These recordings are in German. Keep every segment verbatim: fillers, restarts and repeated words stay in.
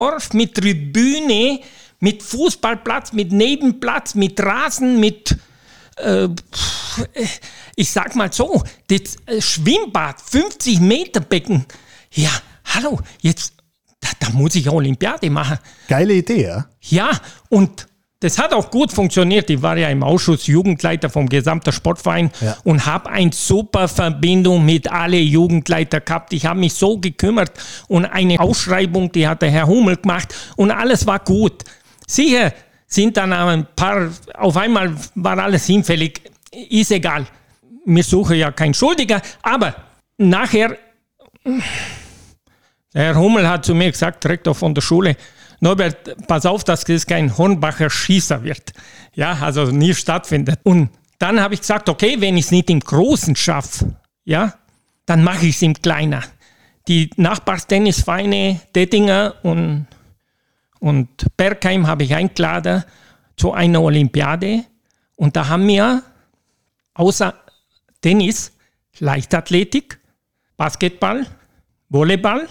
Dorf mit Tribüne, mit Fußballplatz, mit Nebenplatz, mit Rasen, mit, äh, ich sag mal so, das Schwimmbad, fünfzig Meter Becken. Ja, hallo, jetzt, da, da muss ich Olympiade machen. Geile Idee, ja? Ja, und das hat auch gut funktioniert. Ich war ja im Ausschuss Jugendleiter vom gesamten Sportverein ja. und habe eine super Verbindung mit allen Jugendleitern gehabt. Ich habe mich so gekümmert und eine Ausschreibung, die hat der Herr Hummel gemacht und alles war gut. Sicher sind dann ein paar, auf einmal war alles hinfällig. Ist egal. Wir suchen ja keinen Schuldiger, aber nachher, der Herr Hummel hat zu mir gesagt, Rektor von der Schule, Norbert, pass auf, dass das kein Hornbacher Schießer wird. Ja, also nie stattfindet. Und dann habe ich gesagt, okay, wenn ich es nicht im Großen schaffe, ja, dann mache ich es im Kleinen. Die Nachbarstennisvereine Dettinger und, und Bergheim habe ich eingeladen zu einer Olympiade. Und da haben wir außer Tennis, Leichtathletik, Basketball, Volleyball,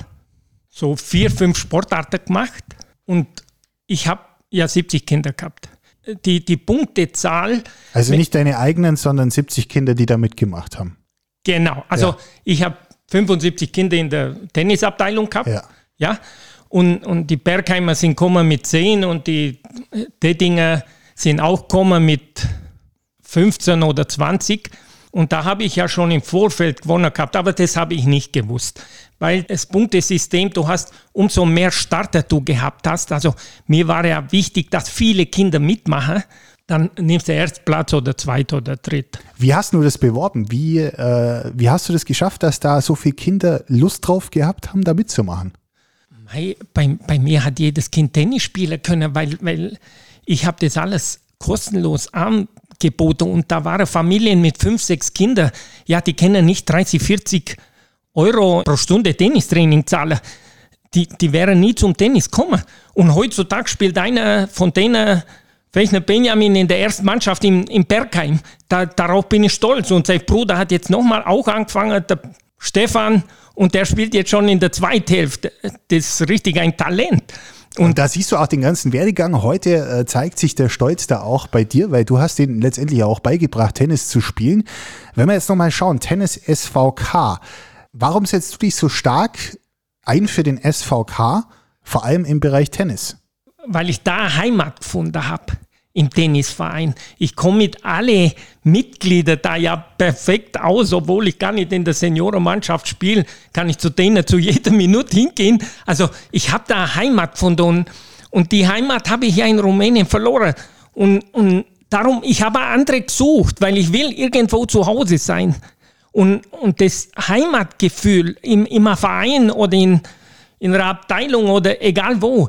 so vier, fünf Sportarten gemacht. Und ich habe ja siebzig Kinder gehabt. Die, die Punktezahl... Also nicht deine eigenen, sondern siebzig Kinder, die da mitgemacht haben. Genau. Also ja. Ich habe fünfundsiebzig Kinder in der Tennisabteilung gehabt. Ja. Ja? Und, und die Bergheimer sind gekommen mit zehn und die Dettinger sind auch gekommen mit fünfzehn oder zwanzig. Und da habe ich ja schon im Vorfeld gewonnen gehabt, aber das habe ich nicht gewusst. Weil das Punktesystem, du hast, umso mehr Starter du gehabt hast, also mir war ja wichtig, dass viele Kinder mitmachen, dann nimmst du erst Platz oder zweit oder dritt. Wie hast du das beworben? Wie, äh, wie hast du das geschafft, dass da so viele Kinder Lust drauf gehabt haben, da mitzumachen? Bei, bei, bei mir hat jedes Kind Tennis spielen können, weil, weil ich habe das alles kostenlos angeboten und da waren Familien mit fünf, sechs Kindern, ja, die können nicht dreißig, vierzig Euro pro Stunde Tennistraining zahlen. Die, die wären nie zum Tennis gekommen. Und heutzutage spielt einer von denen, Fechner Benjamin, in der ersten Mannschaft im, im Bergheim. Da, darauf bin ich stolz. Und sein Bruder hat jetzt nochmal auch angefangen, der Stefan, und der spielt jetzt schon in der zweiten Hälfte. Das ist richtig ein Talent. Und, und da siehst du auch den ganzen Werdegang. Heute äh, zeigt sich der Stolz da auch bei dir, weil du hast denen letztendlich auch beigebracht, Tennis zu spielen. Wenn wir jetzt nochmal schauen, Tennis S V K. Warum setzt du dich so stark ein für den S V K, vor allem im Bereich Tennis? Weil ich da Heimat gefunden habe im Tennisverein. Ich komme mit allen Mitgliedern da ja perfekt aus, obwohl ich gar nicht in der Seniorenmannschaft spiele, kann ich zu denen zu jeder Minute hingehen. Also ich habe da Heimat gefunden und, und die Heimat habe ich ja in Rumänien verloren. Und, und darum, ich habe andere gesucht, weil ich will irgendwo zu Hause sein. Und, und das Heimatgefühl im, im Verein oder in, in einer Abteilung oder egal wo,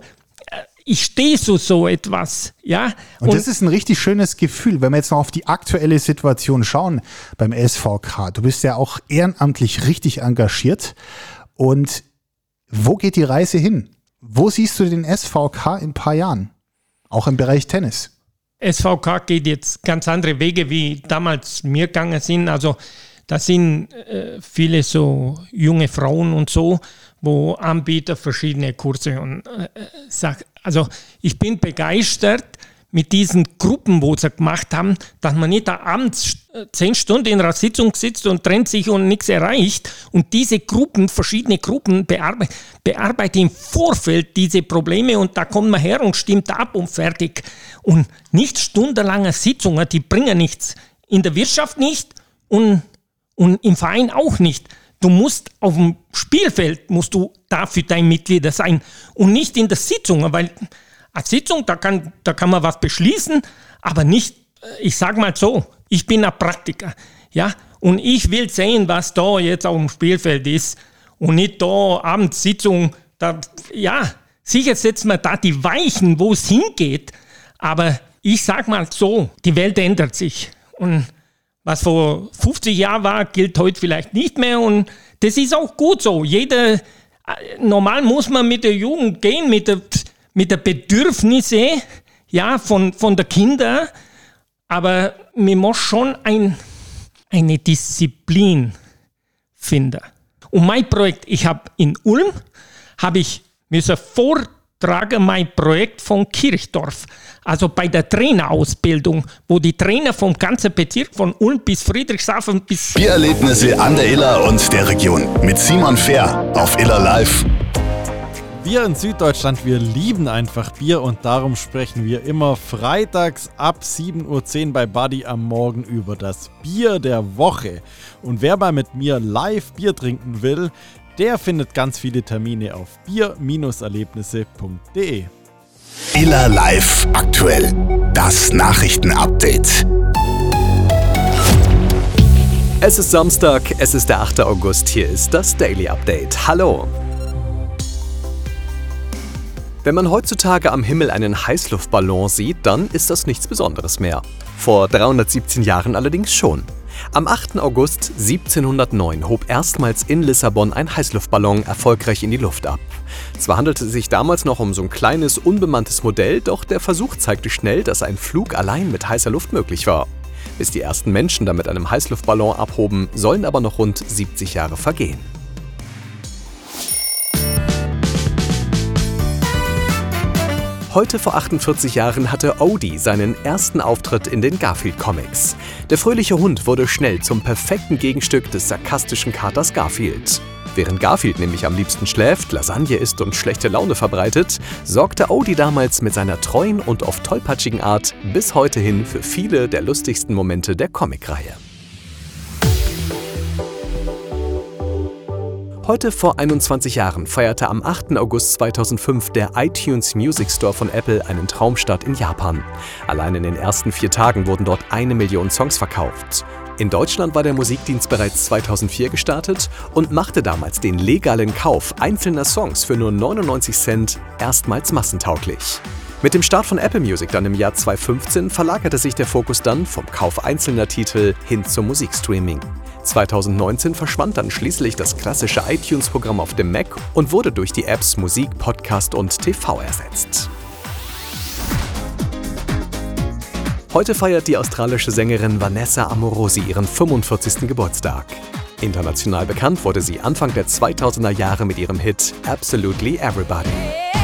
ich stehe so so etwas. Ja? Und, und das ist ein richtig schönes Gefühl, wenn wir jetzt noch auf die aktuelle Situation schauen beim S V K. Du bist ja auch ehrenamtlich richtig engagiert. Und wo geht die Reise hin? Wo siehst du den S V K in ein paar Jahren? Auch im Bereich Tennis. S V K geht jetzt ganz andere Wege, wie damals mir gegangen sind. Also da sind äh, viele so junge Frauen und so, wo anbieten verschiedene Kurse. Und, äh, sag, also ich bin begeistert mit diesen Gruppen, wo sie gemacht haben, dass man nicht da abends zehn Stunden in einer Sitzung sitzt und trennt sich und nichts erreicht. Und diese Gruppen, verschiedene Gruppen bearbeiten, bearbeiten im Vorfeld diese Probleme und da kommt man her und stimmt ab und fertig. Und nicht stundenlange Sitzungen, die bringen nichts. In der Wirtschaft nicht und Und im Verein auch nicht. Du musst auf dem Spielfeld, musst du da für deine Mitglieder sein und nicht in der Sitzung, weil eine Sitzung, da kann, da kann man was beschließen, aber nicht, ich sag mal so, ich bin ein Praktiker, ja, und ich will sehen, was da jetzt auf dem Spielfeld ist und nicht da abends Sitzung, da, ja, sicher setzen wir da die Weichen, wo es hingeht, aber ich sag mal so, die Welt ändert sich und was vor fünfzig Jahren war, gilt heute vielleicht nicht mehr und das ist auch gut so. Jeder, normal muss man mit der Jugend gehen, mit der, mit der Bedürfnisse, ja, von, von der Kinder, aber man muss schon ein, eine Disziplin finden. Und mein Projekt, ich habe in Ulm, habe ich müssen vor trage mein Projekt von Kirchdorf, also bei der Trainerausbildung, wo die Trainer vom ganzen Bezirk von Ulm bis Friedrichshafen bis... Biererlebnisse an der Iller und der Region mit Simon Fehr auf Iller Live. Wir in Süddeutschland, wir lieben einfach Bier und darum sprechen wir immer freitags ab sieben Uhr zehn bei Buddy am Morgen über das Bier der Woche. Und wer mal mit mir live Bier trinken will, der findet ganz viele Termine auf bier erlebnisse punkt de. Iller Live aktuell. Das Nachrichtenupdate. Es ist Samstag, es ist der achte August, hier ist das Daily Update. Hallo! Wenn man heutzutage am Himmel einen Heißluftballon sieht, dann ist das nichts Besonderes mehr. Vor dreihundertsiebzehn Jahren allerdings schon. Am achten August siebzehnhundertneun hob erstmals in Lissabon ein Heißluftballon erfolgreich in die Luft ab. Zwar handelte es sich damals noch um so ein kleines, unbemanntes Modell, doch der Versuch zeigte schnell, dass ein Flug allein mit heißer Luft möglich war. Bis die ersten Menschen da mit einem Heißluftballon abhoben, sollen aber noch rund siebzig Jahre vergehen. Heute vor achtundvierzig Jahren hatte Odie seinen ersten Auftritt in den Garfield-Comics. Der fröhliche Hund wurde schnell zum perfekten Gegenstück des sarkastischen Katers Garfield. Während Garfield nämlich am liebsten schläft, Lasagne isst und schlechte Laune verbreitet, sorgte Odie damals mit seiner treuen und oft tollpatschigen Art bis heute hin für viele der lustigsten Momente der Comicreihe. Heute vor einundzwanzig Jahren feierte am achten August zweitausendfünf der iTunes Music Store von Apple einen Traumstart in Japan. Allein in den ersten vier Tagen wurden dort eine Million Songs verkauft. In Deutschland war der Musikdienst bereits zweitausendvier gestartet und machte damals den legalen Kauf einzelner Songs für nur neunundneunzig Cent erstmals massentauglich. Mit dem Start von Apple Music dann im Jahr zweitausendfünfzehn verlagerte sich der Fokus dann vom Kauf einzelner Titel hin zum Musikstreaming. zweitausendneunzehn verschwand dann schließlich das klassische iTunes-Programm auf dem Mac und wurde durch die Apps Musik, Podcast und T V ersetzt. Heute feiert die australische Sängerin Vanessa Amorosi ihren fünfundvierzigsten Geburtstag. International bekannt wurde sie Anfang der zweitausender Jahre mit ihrem Hit Absolutely Everybody.